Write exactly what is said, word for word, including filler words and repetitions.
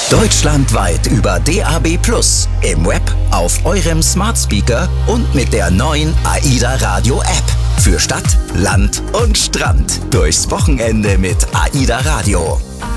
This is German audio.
Deutschlandweit über D A B plus, im Web, auf eurem Smart Speaker und mit der neuen AIDA Radio App. Für Stadt, Land und Strand. Durchs Wochenende mit AIDA Radio.